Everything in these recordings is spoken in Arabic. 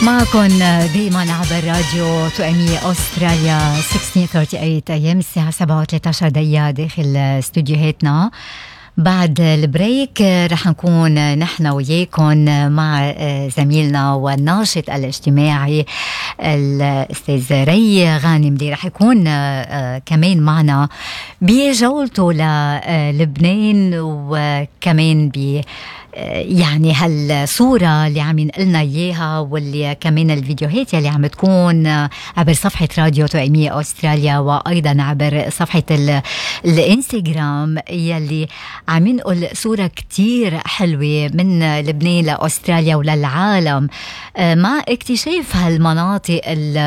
معكم دايما عبر راديو توأمي أستراليا 1638 أيام الساعة 7:13 داخل استوديوهاتنا. بعد البريك رح نكون نحن وياكم مع زميلنا والناشط الاجتماعي الأستاذ ري غانم اللي رح يكون كمان معنا بجولته للبنان، وكمان يعني هالصورة اللي عم ينقلنا إياها، واللي كمان الفيديوهات اللي عم تكون عبر صفحة راديو توأمية أستراليا، وأيضا عبر صفحة الإنستغرام يلي عم ينقل صورة كتير حلوة من لبنان لأستراليا وللعالم، مع اكتشاف هالمناطق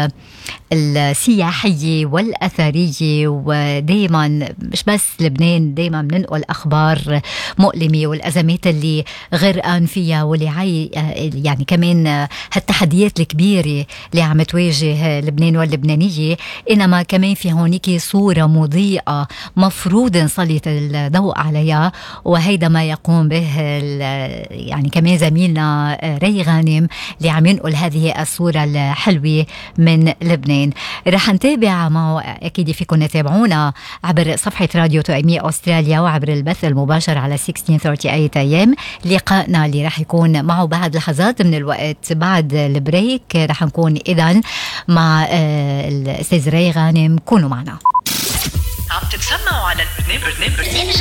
السياحية والأثرية. ودايما مش بس لبنان، دايما بننقل أخبار مؤلمة والأزمات اللي غرقان فيها، واللي يعني كمان هالتحديات الكبيرة اللي عم تواجه لبنان واللبنانية. إنما كمان في هونيك صورة مضيئة مفروض نسلط الضوء عليها، وهيدا ما يقوم به يعني كمان زميلنا ري غانم اللي عم ينقل هذه الصورة الحلوة من لبنان. رح نتابع معه، أكيد فيكم تتابعونا عبر صفحة راديو توأمية أستراليا وعبر البث المباشر على 1638 أيام. لقائنا اللي رح يكون معه بعد لحظات من الوقت بعد البريك، رح نكون إذن مع الأستاذ ري غانم. كونوا معنا. عم تتسمعوا على برنامج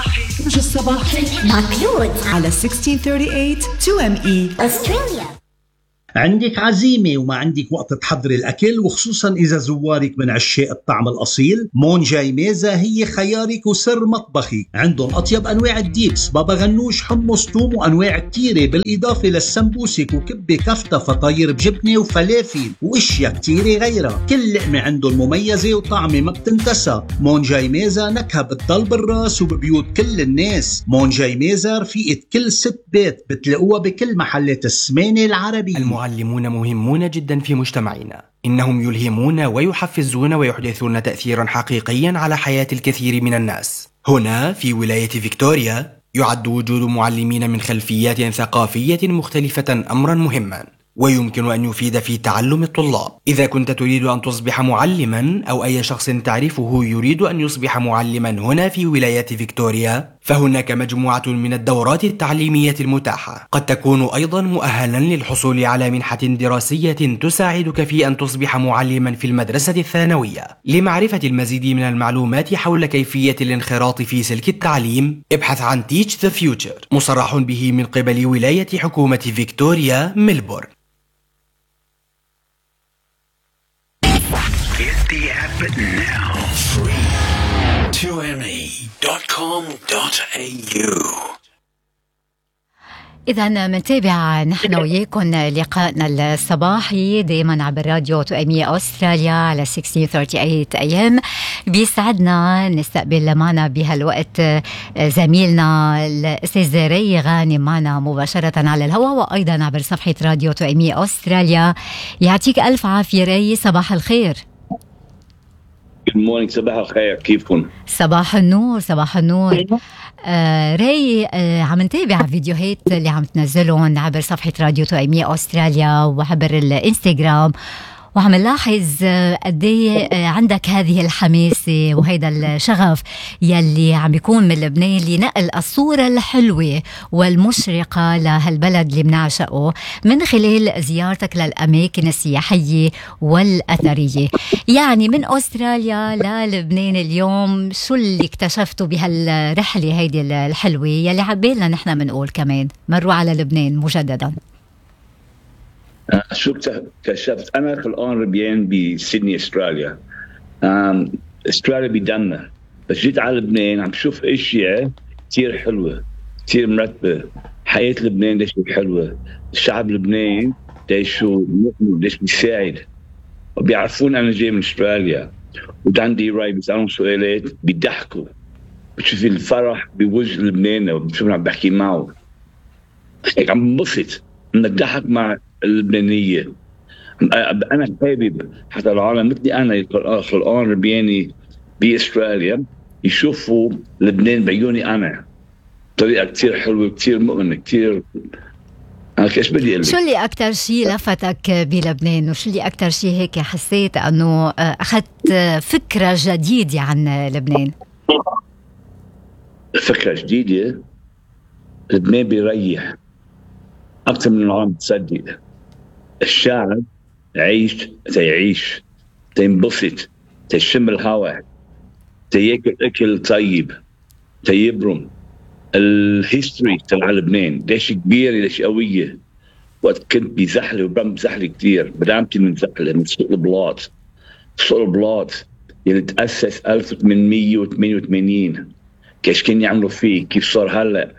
الصباحي مع كيوت على 1638 2ME أستراليا. عندك عزيمة وما عندك وقت تحضري الأكل، وخصوصا إذا زوارك من عشاق الطعم الأصيل، مونجاي ميزة هي خيارك وسر مطبخي. عندهم أطيب أنواع الديبس، بابا غنوش، حمص، توم، وأنواع كتيرة، بالإضافة للسمبوسك وكبة كفتة، فطاير بجبنة وفلافل وإشياء كتيرة غيرها. كل لقمة عندهم مميزة وطعمة ما بتنتسى. مونجاي ميزة نكهة بتضل بالراس وببيوت كل الناس. مونجاي ميزة رفيقة كل ست بيت، بتلاقوها بكل محلات السمانة العربية. المعلمون مهمون جدا في مجتمعنا، إنهم يلهمون ويحفزون ويحدثون تأثيرا حقيقيا على حياة الكثير من الناس. هنا في ولاية فيكتوريا يعد وجود معلمين من خلفيات ثقافية مختلفة أمرا مهما، ويمكن أن يفيد في تعلم الطلاب. إذا كنت تريد أن تصبح معلما، أو أي شخص تعرفه يريد أن يصبح معلما هنا في ولاية فيكتوريا، فهناك مجموعة من الدورات التعليمية المتاحة. قد تكون أيضا مؤهلا للحصول على منحة دراسية تساعدك في أن تصبح معلما في المدرسة الثانوية. لمعرفة المزيد من المعلومات حول كيفية الانخراط في سلك التعليم، ابحث عن Teach the Future، مصرح به من قبل ولاية حكومة فيكتوريا ميلبورن. Get the app now. Free. 2me.com.au. إذا منتابع نحن وياكم لقائنا الصباحي دائما عبر راديو توأمية أستراليا على 1638 أيام. بيسعدنا نستقبل معنا بهالوقت زميلنا الأستاذ ري غانم معنا مباشرة على الهواء، وأيضا عبر صفحة راديو توأمية أستراليا. يعطيك ألف عافية ري، صباح الخير. Good morning. صباح الخير، كيفكم؟ صباح النور. صباح النور. ري، عم نتابع فيديوهات اللي عم تنزلهم عبر صفحة راديو توأمية أستراليا وعبر الإنستغرام، وعم نلاحظ قد ايه عندك هذه الحماسة وهيدا الشغف يلي عم بيكون من لبنان لنقل الصورة الحلوة والمشرقة لهالبلد اللي بنعشقه من خلال زيارتك للأماكن السياحية والأثرية. يعني من أستراليا للبنان اليوم، شو اللي اكتشفتوا بهالرحلة هيدي الحلوة يلي عبالنا نحن منقول كمان مروا على لبنان مجددا؟ شو اكتشفت؟ أنا في الآن ربيان بسيدني أستراليا. أستراليا بدنا، بس جيت على لبنان عم بشوف أشياء كتير حلوة، كتير مرتبة. حياة لبنان ليش حلوة، الشعب لبنان ليش بيساعد، وبيعرفون أنا جاي من أستراليا، وعندي رأي بيسألون سؤالات بيضحكوا، بتشوف الفرح بوجه لبنان وبشوفنا عم بحكي معه هيك عم بنبسط من الضحك مع اللبنانية. أنا حابب حتى العالم مثلي أنا الآن ربياني بأستراليا يشوفوا لبنان بعيوني أنا بطريقة كتير حلوة، كتير مؤمنة، كتير أنا كيش بدي أقول لك؟ شو اللي أكتر شيء لفتك بلبنان، وشو اللي أكتر شيء هيك حسيت أنه أخذت فكرة جديدة عن لبنان؟ فكرة جديدة، لبنان بيريح أكثر من العالم تصدق. الشعب يعيش تينبسط، تيشم الهواء، تياكل أكل طيب، تيبرم. الهيستوري تبع لبنان ليش كبيرة ليش قوية. وقت كنت بزحلة وبرم زحلة كتير، بدعمتي من زحلة من سوق البلاط. سوق البلاط اللي تأسس 1888 كيش كان يعملوا فيه، كيف صار هلأ.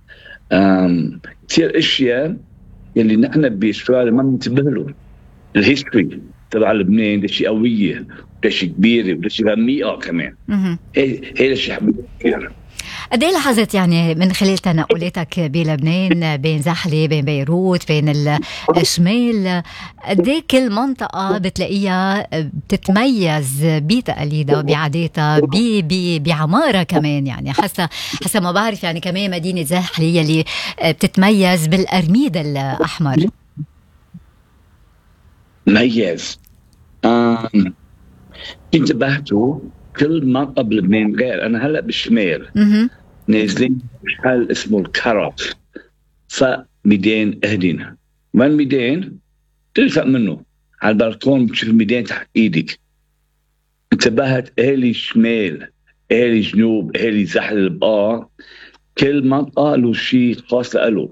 كتير اشياء يلي نحن باستراليا ما بننتبه له. الهيستوري تبع لبنان ده شيء قويه، ده شيء كبير، وده شيء غميقه كمان. هي الشيء حبيت كثير. قد ايه لاحظت يعني من خلال تنقلاتك بلبنان بين زحلة بين بيروت بين الشمال، قد ايه كل منطقة بتلاقيها بتتميز بتقاليدها بعاداتها بعمارة كمان؟ يعني حسب ما بعرف يعني كمان مدينة زحلة يلي بتتميز بالأرميد الأحمر. ميز. انتبهتوا كل منطقة بلبنان غير. أنا هلأ بالشمال نازلين محل اسمه الكرف، فميدان أهدين. وين ميدان؟ تلفق منه على البلكون بتشوف الميدان تحت إيدك. انتبهت أهلي شمال، أهلي جنوب، أهلي زحل البقاع، كل منطقة له شيء خاص له.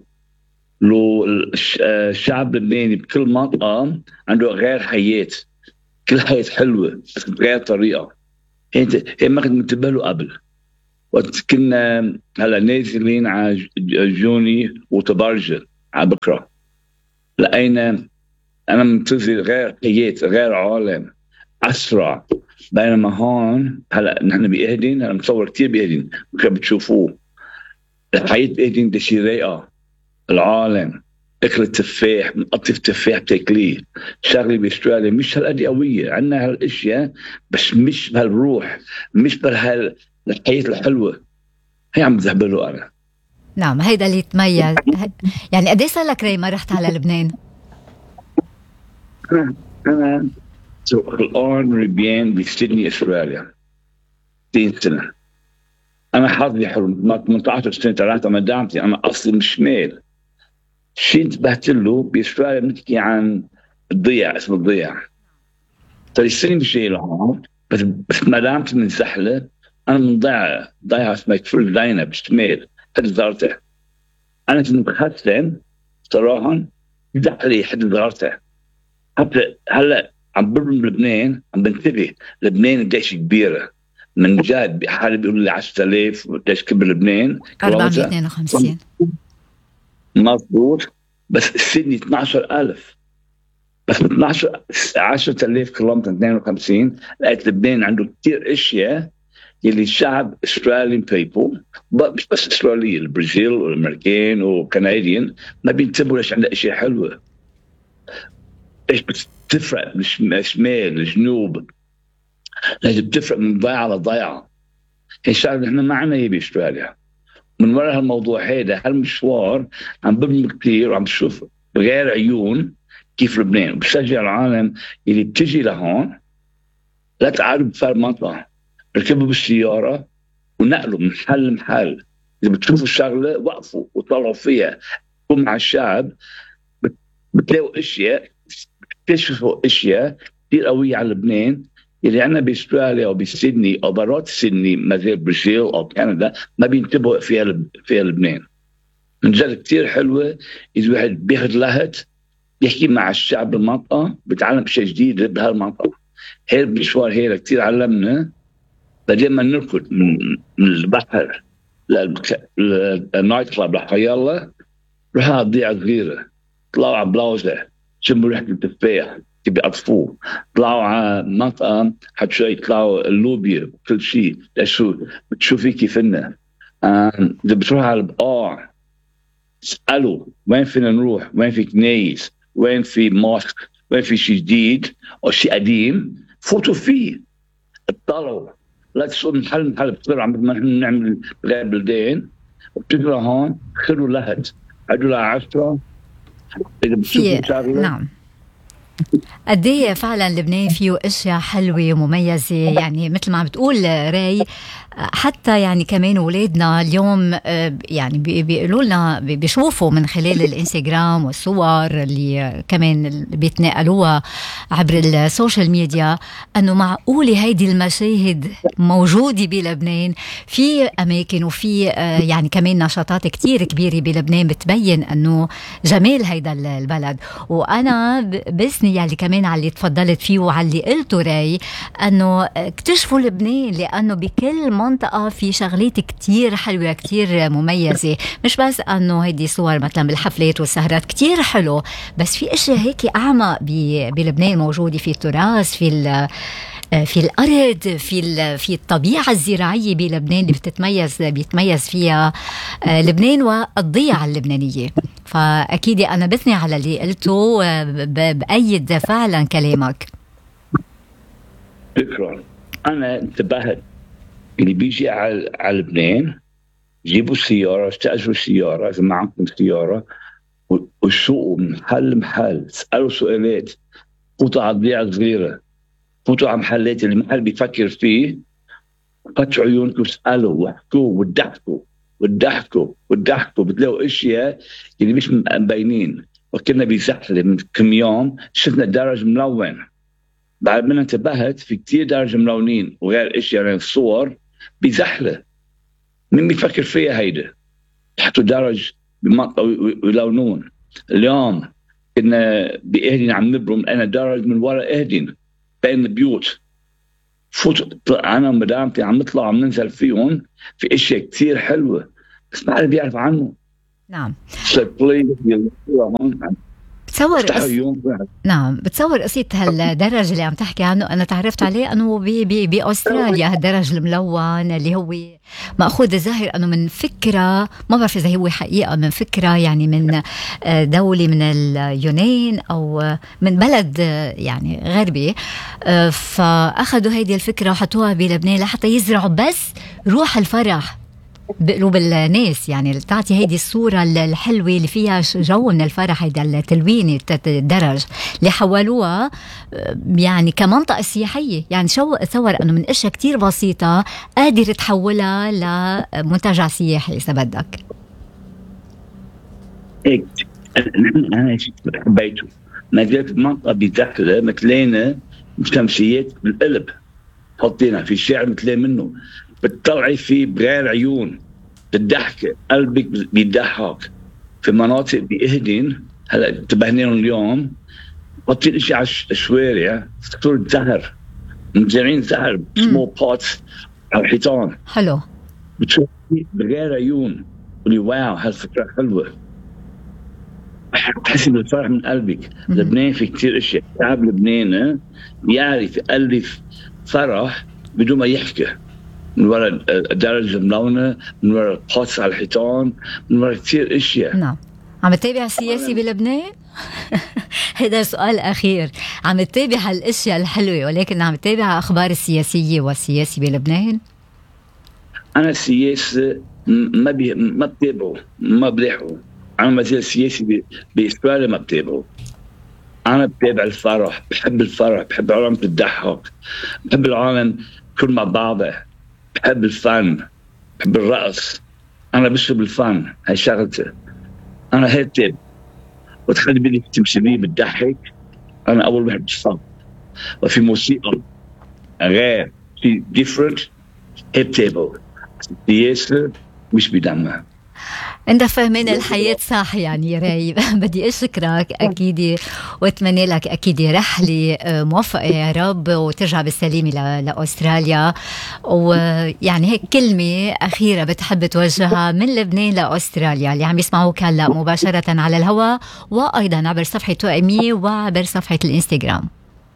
الشعب اللبناني بكل منطقة عنده غير حياة، كل حياة حلوة بس بغير طريقة. هي ما كنت منتبه له قبل. وقت كنا هلا نازلين على جوني وتبرجة على بكرة، لقينا أنا منتظر غير حياة، غير عالم، أسرع. بينما هون هلا نحن بإهدين، هلا مصور كتير بإهدين بكرة بتشوفوه. الحياة بإهدين ده شي رايقة. العالم اكل التفاح، مقطف تفاح بتاكليه. شغله باستراليا مش هالقد قويه، عندنا هالاشياء بس مش بهالروح، مش بهالحياه الحلوه. هي عم بزهبله انا. نعم، هيدا اللي يتميز. يعني قد ايه صار لك ري ما رحت على لبنان؟ انا الان ربيان بسيدني استراليا 30 سنه. انا حظي حلو، 18 سنه طلعت مع دامتي. انا اصلي من الشمال. شيء انتبهت له باستراليا بنحكي عن الضياع، اسمه الضياع. ترى السنين بشيء لهون، بس ما دامت من زحله. انا من ضيعه اسمها كفر داينا بالشمال، حد زارته. انا كنت مخسن صراحه زحلي حد زارته. حتى هلا عم برم لبنان، عم بنتبه لبنان قديش كبيره من جد. بحالي بيقولوا لي 10,000 قديش كبر لبنان؟ 452 مضبوط. بس سيدني 12,000. بس 10,000 كيلومتر 52. لقيت لبنان عنده كتير اشياء يلي الشعب استراليان بيبل، مش بس استراليين، البرازيل والامريكان وكنديين ما بينتبهوا ليش عندها اشياء حلوه. ايش بتفرق الشمال الجنوب، ليش بتفرق من ضيعه لضيعه. هي الشعب نحن ما عنا هي باستراليا. من وراء هالموضوع هيدا هالمشوار عم ببني كتير، وعم بشوف بغير عيون كيف لبنان. بشجع العالم اللي بتجي لهون لا تعالوا بفرق منطقة، ركبوا بالسيارة ونقلوا من محل لمحل. إذا بتشوفوا الشغلة وقفوا وطلعوا فيها، كون مع الشعب بتلاقوا اشياء، بتكتشفوا اشياء كتير قوية على لبنان اللي عنا باستراليا او بسيدني او برات سيدني مثل البرازيل او كندا ما بينتبهوا فيها لبنان. من جد كتير حلوة. إذا واحد بياخد لهت بيحكي مع الشعب بالمنطقة بتعلم شيء جديد بهالمنطقة. هي المشوار هي كتير علمنا. بعدين ما نركض من البحر للنايت كلاب لحيالله، روحوا على ضيعة صغيرة، طلعوا على بلاوزة، شموا ريحة التفاح تبي أطفوه، طلعوا على منطقة حد شوي طلعوا اللوبيا وكل شيء. لشو بتشوفي كيفنا. إذا بتروح على البقاع اسألوا وين فينا نروح، وين في كنيس، وين في ماسك، وين في شيء جديد أو شيء قديم، فوتوا فيه اطلعوا. لا تصير محل بتصير عم نعمل غير بلدين وبتقرا هون خلوا لهج. عدوا ل 10 نعم. قد ايه فعلا لبنان فيه اشياء حلوه ومميزه، يعني مثل ما عم بتقول راي، حتى يعني كمان اولادنا اليوم يعني بيقولوا لنا، بيشوفوا من خلال الانستغرام والصور اللي كمان بيتنقلوها عبر السوشيال ميديا انه معقوله هيدي المشاهد موجوده بلبنان في اماكن، وفي يعني كمان نشاطات كتير كبيره بلبنان بتبين انه جمال هيدا البلد. وانا بسني يعني كمان على اللي تفضلت فيه وعلى اللي قلته راي، انه اكتشفوا لبنان، لانه بكل منطقة في شغلات كتير حلوة كتير مميزة، مش بس انه هيدي صور مثلا بالحفلات والسهرات كتير حلو، بس في اشياء هيك اعمق بلبنان موجودة، في التراث، في الأرض، في الطبيعة الزراعية بلبنان اللي بيتميز فيها لبنان والضيعة اللبنانية. فأكيد أنا بثني على اللي قلته، بأيد فعلا كلامك. شكرا. أنا انتبهت اللي بيجي على لبنان جيبوا سيارة، استأجروا سيارة إذا ما عندكم سيارة، وسوقوا من محل، اسألوا سؤالات، فوتوا على الضيعة صغيرة، فوتوا على محلات اللي المحل بيفكر فيه، فتحوا عيونكم واسألوا واحكوا وضحكوا بتلاقوا اشياء اللي مش مبينين. وكنا بزحلة من كم يوم شفنا درج ملون، بعد ما انتبهت في كتير درج ملونين وغير اشياء يعني الصور بزحلة. مين بيفكر فيها هيدا؟ تحطوا درج بمنطقة ويلونون. اليوم كنا بإهدين عم نبرم، أنا درج من وراء إهدين بين البيوت، أنا ومدامتي عم نطلع عم ننزل فيهم، في إشياء كتير حلوة بس ما حدا بيعرف عنه. نعم. بتصور قصة هالدرج اللي عم تحكي عنه، أنا تعرفت عليه أنه بأستراليا، هالدرج الملون اللي هو مأخوذ ظاهر أنه من فكرة، ما بعرف إذا هو حقيقة، من فكرة يعني من دولة من اليونان أو من بلد يعني غربي، فأخذوا هيدي الفكرة وحطوها بلبنان لحتى يزرعوا بس روح الفرح بقلوب الناس، يعني تعطي هيدي الصورة الحلوة اللي فيها جو من الفرح. هيدا التلوين الدرج اللي حولوها يعني كمنطقة سياحية، يعني تصور أنه من أشياء كتير بسيطة قادر تحولها لمنتجع سياحي إذا بدك. هيك أنا حبيته. ما زالت المنطقة بزحلة مثلينا شمسيات بالقلب، حطينا في الشارع مثلين منه، بتطلعي فيه بغير عيون، بالضحكة قلبك بيضحك. في مناطق بإهدين هلا انتبهنا اليوم حاطين اشي على الشوارع، صورة زهر، مزارعين زهر سمول بوتس على الحيطان، حلو، بتشوفي بغير عيون، قولي واو هالفكرة حلوة، تحسي بالفرح من قلبك. لبنان في كتير اشياء، شعب لبنان يعرف يألف فرح بدون ما يحكي، من وراء الدرجة الملونة، من وراء البوتس على الحيطان، من وراء كتير اشياء. نعم. عم تتابع السياسي بلبنان؟ هذا سؤال أخير. عم تتابع هالاشياء الحلوة، ولكن عم تتابع أخبار السياسية والسياسي بلبنان؟ أنا السياسة ما بتابعه، ما بلحقه. أنا مثل السياسي بإسرائيل ما بتابعه. أنا بتابع الفرح، بحب الفرح، بحب العالم تضحك، بحب العالم كل مع بعضه، بحب الفن، بحب الرقص. أنا بشرب الفن، هاي شغلتي. أنا هيك تابع، وتخلي بدك تمشي بي بتضحك. أنا أول بحب الصوت، وفي موسيقى غير، في different، هيك تابع. السياسة مش بدمها. انت فاهمين الحياة صح يعني يا راي. بدي اشكرك اكيد، واتمنى لك اكيد رحلة موفقة يا رب، وترجع بالسلامة لاستراليا. ويعني هيك كلمة اخيرة بتحب توجهها من لبنان لاستراليا اللي عم يسمعوك هلا مباشرة على الهواء، وايضا عبر صفحة توأمي وعبر صفحة الانستغرام.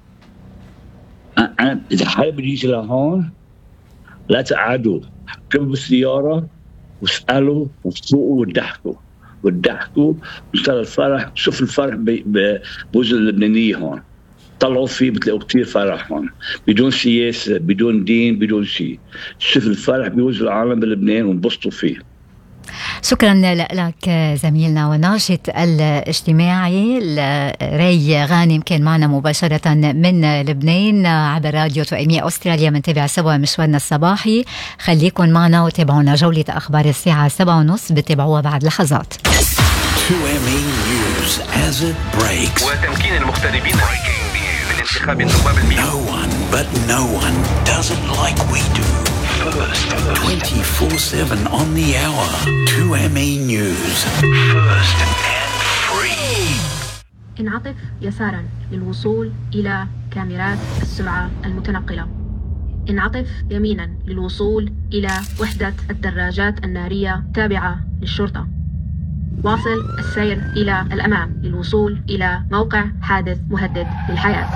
انا اذا حابب يجي لهون لا تقعدوا، ركبوا بالسيارة واسألوا وسوقوا وضحكوا وصار الفرح. شوف الفرح بوجه اللبنانية هون، طلعوا فيه بتلاقوا كتير فرح هون، بدون سياسة، بدون دين، بدون شيء. شوف الفرح بوجه العالم بلبنان وانبسطوا فيه. شكرا لك زميلنا وناشط الاجتماعي ري غانم، كان معنا مباشرة من لبنان عبر راديو 2ME أستراليا. منتابع سوا مشوارنا الصباحي، خليكن معنا وتابعونا جولة أخبار الساعة 7:30 بتابعوها بعد لحظات. 2ME News as it breaks. وتمكين المغتربين من انتخاب النواب No one but no one does it like we do. 24/7 on the hour. 2ME News. First and free. انعطف يسارا للوصول إلى كاميرات السرعة المتنقلة. انعطف يمينا للوصول إلى وحدة الدراجات النارية التابعة للشرطة. واصل السير إلى الأمام للوصول إلى موقع حادث مهدد للحياة.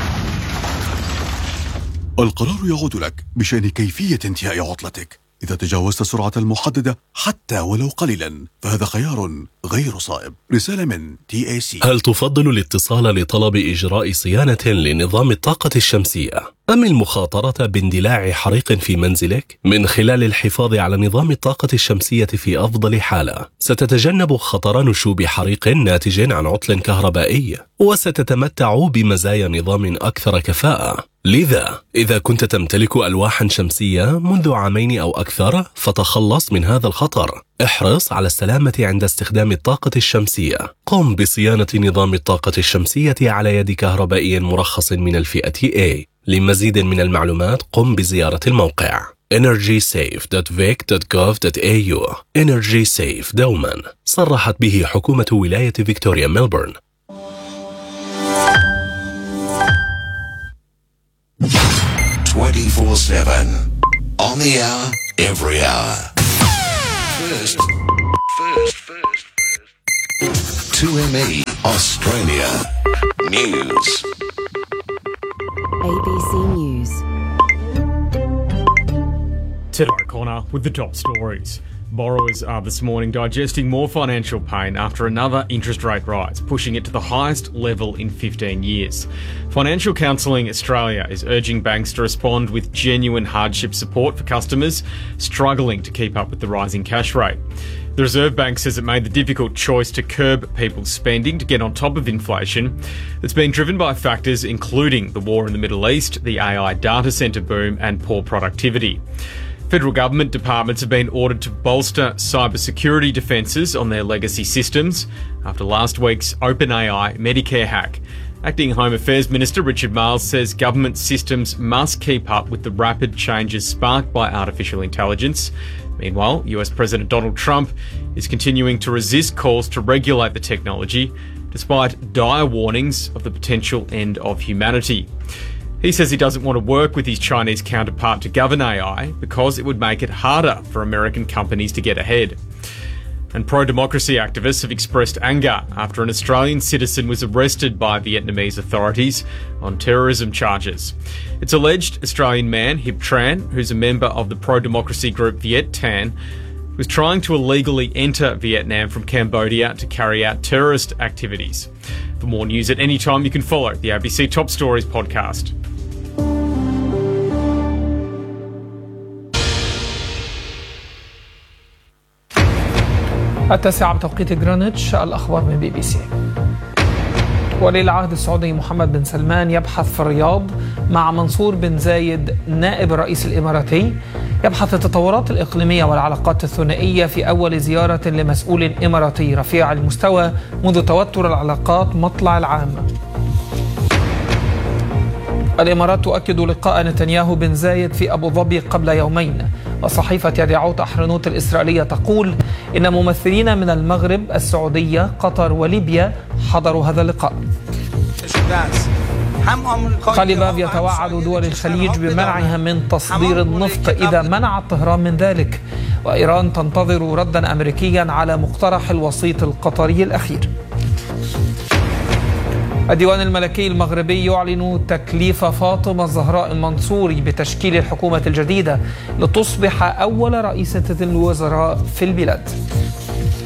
القرار يعود لك بشأن كيفية انتهاء عطلتك. إذا تجاوزت السرعة المحددة حتى ولو قليلا فهذا خيار غير صائب. رسالة من TAC. هل تفضل الاتصال لطلب إجراء صيانة لنظام الطاقة الشمسية أم المخاطرة باندلاع حريق في منزلك؟ من خلال الحفاظ على نظام الطاقة الشمسية في أفضل حالة ستتجنب خطر نشوب حريق ناتج عن عطل كهربائي، وستتمتع بمزايا نظام أكثر كفاءة. لذا إذا كنت تمتلك ألواحا شمسية منذ 2 أو أكثر فتخلص من هذا الخطر. احرص على السلامة عند استخدام الطاقة الشمسية. قم بصيانة نظام الطاقة الشمسية على يد كهربائي مرخص من الفئة A. لمزيد من المعلومات قم بزيارة الموقع energysafe.vic.gov.au. Energy Safe دوما صرحت به حكومة ولاية فيكتوريا ميلبورن. 24/7 on the hour, every hour. First. 2ME Australia News. ABC News. Ted O'Connor with the top stories. Borrowers are this morning digesting more financial pain after another interest rate rise, pushing it to the highest level in 15 years. Financial Counselling Australia is urging banks to respond with genuine hardship support for customers struggling to keep up with the rising cash rate. The Reserve Bank says it made the difficult choice to curb people's spending to get on top of inflation that's been driven by factors including the war in the Middle East, the AI data centre boom and poor productivity. Federal government departments have been ordered to bolster cybersecurity defences on their legacy systems after last week's OpenAI Medicare hack. Acting Home Affairs Minister Richard Marles says government systems must keep up with the rapid changes sparked by artificial intelligence. Meanwhile, US President Donald Trump is continuing to resist calls to regulate the technology, despite dire warnings of the potential end of humanity. He says he doesn't want to work with his Chinese counterpart to govern AI because it would make it harder for American companies to get ahead. And pro-democracy activists have expressed anger after an Australian citizen was arrested by Vietnamese authorities on terrorism charges. It's alleged Australian man Hip Tran, who's a member of the pro-democracy group Viet Thanh, was trying to illegally enter Vietnam from Cambodia to carry out terrorist activities. For more news at any time, you can follow the ABC Top Stories podcast. التاسعة بتوقيت غرينتش. الأخبار من BBC. ولي العهد السعودي محمد بن سلمان يبحث في الرياض مع منصور بن زايد نائب الرئيس الإماراتي، يبحث التطورات الإقليمية والعلاقات الثنائية في أول زيارة لمسؤول إماراتي رفيع المستوى منذ توتر العلاقات مطلع العام. الإمارات تؤكد لقاء نتنياهو بن زايد في أبو ظبي قبل يومين، وصحيفة يدعوت أحرنوت الإسرائيلية تقول إن ممثلين من المغرب، السعودية، قطر وليبيا حضروا هذا اللقاء. خالباف يتوعد دول الخليج بمنعها من تصدير النفط إذا منعت طهران من ذلك، وإيران تنتظر ردا أمريكيا على مقترح الوسيط القطري الأخير. الديوان الملكي المغربي يعلن تكليف فاطمة الزهراء المنصوري بتشكيل الحكومة الجديدة لتصبح أول رئيسة للوزراء في البلاد.